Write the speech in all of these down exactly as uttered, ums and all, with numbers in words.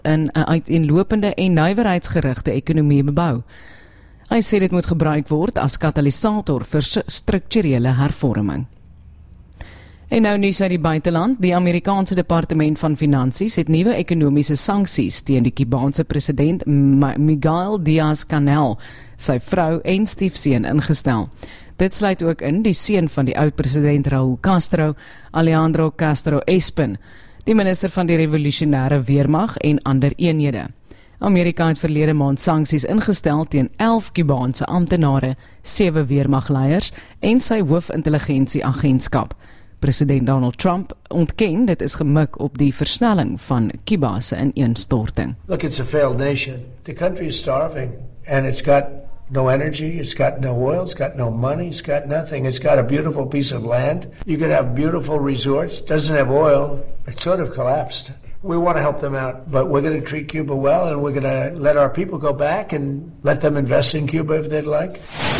in 'n uiteenlopende en nywerheidsgerigte ekonomie bebou. Hy sê dit moet gebruik word as katalisator vir strukturele hervorming. En nou nuus uit die buiteland. Die Amerikaanse Departement van Finansies het nuwe ekonomiese sanksies teen die Kubaanse president Miguel Diaz-Canel, sy vrou en stiefseun ingestel. Dit sluit ook in die seun van die oud-president Raúl Castro, Alejandro Castro Espin, die minister van die revolusionêre weermag en ander eenhede. Amerika het verlede maand sanksies ingestel teen elf Kubaanse amptenare, sewe weermagleiers en sy hoofintelligensieagentskap. President Donald Trump ontken dit is gemik op die versnelling van Cuba se ineenstorting. Look, it's a failed nation. The country is starving and it's got no energy, it's got no oil, it's got no money, it's got nothing. It's got a beautiful piece of land. You could have beautiful resorts, doesn't have oil. It's sort of collapsed. We want to help them out, but we're going to treat Cuba well and we're going to let our people go back and let them invest in Cuba if they'd like.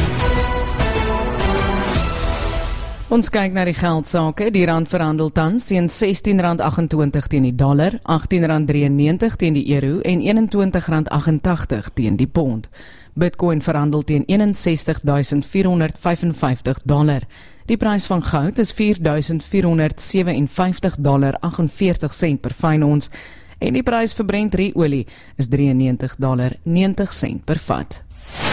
Ons kyk na die geldsake. Die rand verhandel tans teen sestien rand agt-en-twintig teen die dollar, agttien rand drieënnegentig teen die euro en eenentwintig rand agt-en-tagtig teen die pond. Bitcoin verhandel teen eenensestig duisend vierhonderd vyfenvyftig dollar. Die prys van goud is vier duisend vierhonderd sewenvyftig dollar aggenveertig sent per fyn ons en die prys vir Brent olie is drieënnegentig dollar negentig sent per vat.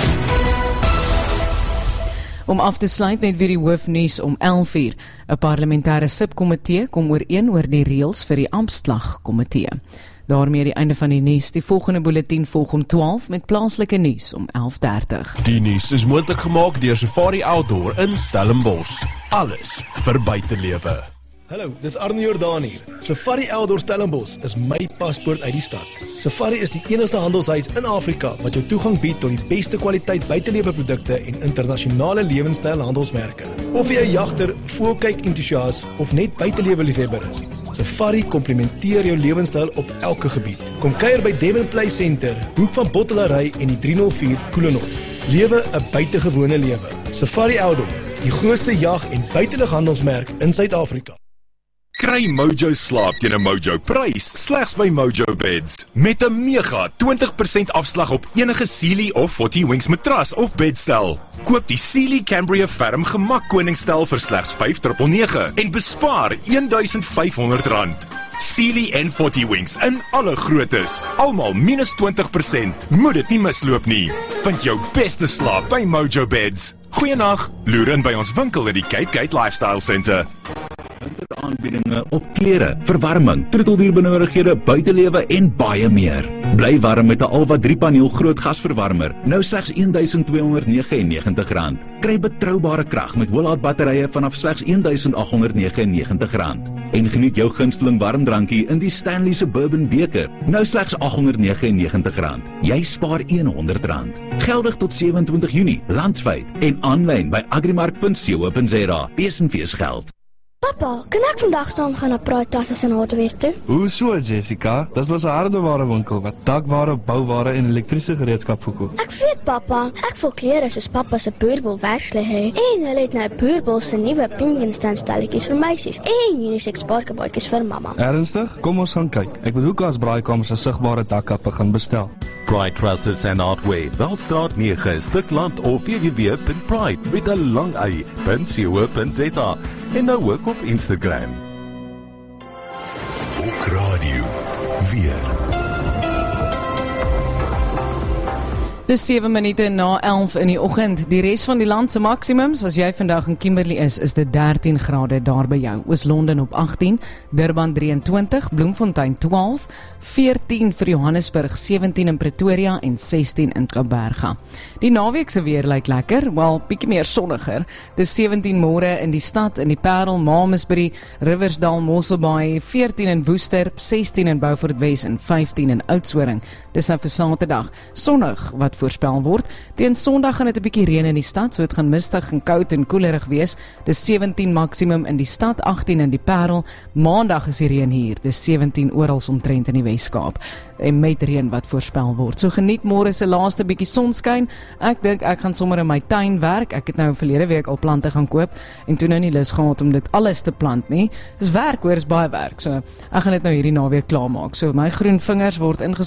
Om af te sluit net weer die hoofnuus om elf uur. 'n Parlementêre subkomitee kom ooreen oor die reëls vir die Amptslagkomitee. Daarmee die einde van die nuus. Die volgende bulletin volg om twaalf met plaaslike nuus om elf dertig. Die nuus is moontlik gemaak deur Safari Outdoor in Stellenbosch. Alles vir buitelewe. Hallo, dis Arno Jordaan hier. Safari Outdoor Stellenbosch is my paspoort uit die stad. Safari is die enigste handelshuis in Afrika wat jou toegang bied tot die beste kwaliteit buiteleweprodukte en internasionale lewenstyl handelsmerke. Of jy 'n jagter, voelkyk entoesias of net buiteleweliefhebber is, Safari komplementeer jou lewenstyl op elke gebied. Kom kuier by Devon Play Center, hoek van Bottelary en die driehonderd vier Koelenhof. Lewe 'n buitengewone lewe. Safari Outdoor, die grootste jag- en buitelughandelsmerk in Suid-Afrika. Kry Mojo slaap teen 'n Mojo prys slegs by Mojo Beds. Met 'n mega twintig persent afslag op enige Sealy of forty Wings matras of bedstel. Koop die Sealy Cambria Ferm Gemak Koningsstel vir slegs vyf nege nege en bespaar een duisend vyf honderd rand. Sealy en forty Wings in alle groottes, almal minus twintig persent. Moet dit nie misloop nie. Vind jou beste slaap by Mojo Beds. Goeienag, loer in by ons winkel in die Cape Gate Lifestyle Centre. Aanbiedinge op klere, verwarming, troeteldierbenodigdhede, buitelewe en baie meer. Bly warm met 'n Alva drie paneel groot gasverwarmer, nou slegs een duisend tweehonderd negenennegentig rand. Kry betroubare krag met Willard batterye vanaf slegs een duisend agt honderd negenennegentig rand. En geniet jou gunsteling warmdrankie in die Stanley se Bourbon beker, nou slegs agt honderd negenennegentig rand. Jy spaar honderd rand. Geldig tot sewenentwintig Junie, landwyd en aanlyn by agrimark punt co punt za. Besenfees geld. Papa, kan ek vandag saam gaan na Pride Tasses en Hardware toe? Hoe so, Jessica? Dis mos 'n hardeware winkel wat dakware, bouware en elektriese gereedskap verkoop. Ek weet, papa. Ek voel klere soos papa se Boerbol werkslegger en hulle het nou Boerbol se nuwe pinguïnstalletjies vir meisies en unisex parkebootjies vir mamma. Ernstig? Kom ons gaan kyk. Ek wil Hoekas Braaikamers se sigbare dakkappe gaan bestel. Pride Tasses and Hardware, Veldstraat nege, Stikland of w w w punt pride met 'n lang y punt co punt za en nou ook op Instagram. Ook radio weer. Dis sewe minute na elf in die oggend. Die res van die land se maksimums, as jy vandag in Kimberley is, is dit dertien grade daar by jou. Oos-London op agttien, Durban drieëntwintig, Bloemfontein twaalf, veertien vir Johannesburg, sewentien in Pretoria en sestien in Kaapberga. Die naweek se weer lyk lekker, wel bietjie meer sonniger. Dis sewentien môre in die stad, in die Parel, Mamasbury, Riversdal, Mosselbaai, veertien in Woester, sestien in Beaufort Wes en vyftien in Oudtshoorn. Dis nou vir Saterdag. Sonnig wat voorspel word. Teen Sondag gaan dit 'n bietjie reën in die stad, so dit gaan mistig en koud en koelerig wees. Dis sewentien maksimum in die stad, agtien in die Parel. Maandag is die reën hier, dis sewentien oral omtrent in die Wes-Kaap. En met reën wat voorspel word. So geniet môre se laaste bietjie sonskyn. Ek dink ek gaan sommer in my tuin werk. Ek het nou verlede week al plante gaan koop en toe nou nie lus gehad om dit alles te plant nie. Dis werk hoor, is baie werk. So ek gaan dit nou hierdie naweek klaarmaak. So my groen vingers word inges